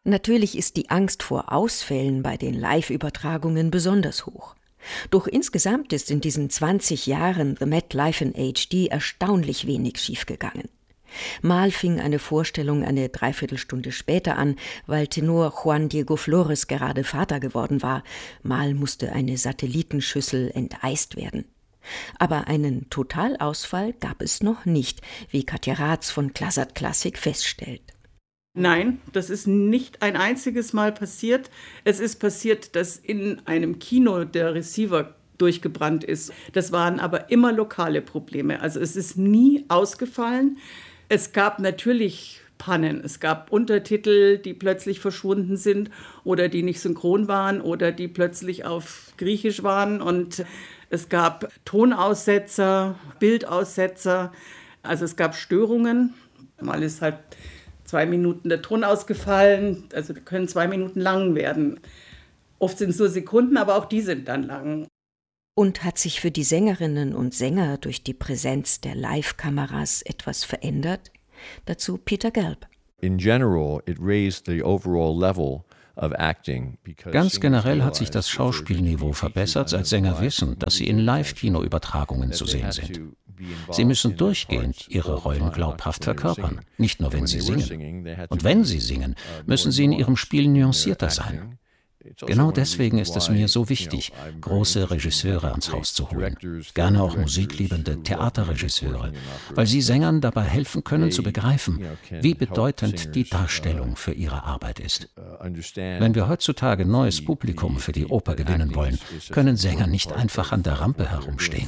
Natürlich ist die Angst vor Ausfällen bei den Live-Übertragungen besonders hoch. Doch insgesamt ist in diesen 20 Jahren The Met Live in HD erstaunlich wenig schiefgegangen. Mal fing eine Vorstellung eine Dreiviertelstunde später an, weil Tenor Juan Diego Flores gerade Vater geworden war. Mal musste eine Satellitenschüssel enteist werden. Aber einen Totalausfall gab es noch nicht, wie Katja Ratz von Klazat Classic feststellt. Nein, das ist nicht ein einziges Mal passiert. Es ist passiert, dass in einem Kino der Receiver durchgebrannt ist. Das waren aber immer lokale Probleme. Also es ist nie ausgefallen. Es gab natürlich Pannen. Es gab Untertitel, die plötzlich verschwunden sind oder die nicht synchron waren oder die plötzlich auf Griechisch waren. Und es gab Tonaussetzer, Bildaussetzer. Also es gab Störungen. Mal ist halt 2 Minuten der Ton ausgefallen, also die können 2 Minuten lang werden. Oft sind es nur Sekunden, aber auch die sind dann lang. Und hat sich für die Sängerinnen und Sänger durch die Präsenz der Live-Kameras etwas verändert? Dazu Peter Gelb. In general, it raised the overall level of acting. Ganz generell hat sich das Schauspielniveau verbessert, seit Sänger wissen, dass sie in Live-Kino-Übertragungen zu sehen sind. Sie müssen durchgehend ihre Rollen glaubhaft verkörpern, nicht nur wenn sie singen. Und wenn sie singen, müssen sie in ihrem Spiel nuancierter sein. Genau deswegen ist es mir so wichtig, große Regisseure ans Haus zu holen, gerne auch musikliebende Theaterregisseure, weil sie Sängern dabei helfen können zu begreifen, wie bedeutend die Darstellung für ihre Arbeit ist. Wenn wir heutzutage neues Publikum für die Oper gewinnen wollen, können Sänger nicht einfach an der Rampe herumstehen.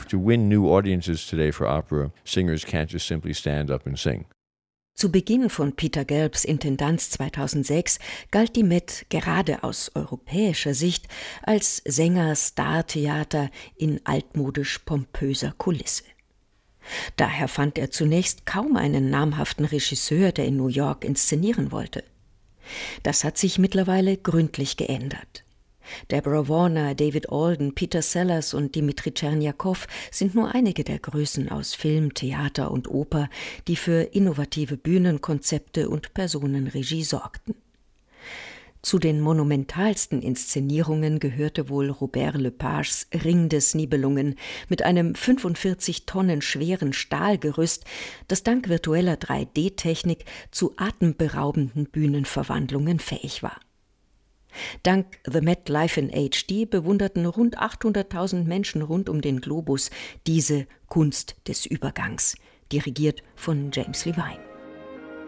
Zu Beginn von Peter Gelbs Intendanz 2006 galt die Met gerade aus europäischer Sicht als Sänger-Star-Theater in altmodisch pompöser Kulisse. Daher fand er zunächst kaum einen namhaften Regisseur, der in New York inszenieren wollte. Das hat sich mittlerweile gründlich geändert. Deborah Warner, David Alden, Peter Sellers und Dmitri Tscherniakow sind nur einige der Größen aus Film, Theater und Oper, die für innovative Bühnenkonzepte und Personenregie sorgten. Zu den monumentalsten Inszenierungen gehörte wohl Robert Lepages Ring des Nibelungen mit einem 45 Tonnen schweren Stahlgerüst, das dank virtueller 3D-Technik zu atemberaubenden Bühnenverwandlungen fähig war. Dank The Met Live in HD bewunderten rund 800.000 Menschen rund um den Globus diese Kunst des Übergangs, dirigiert von James Levine.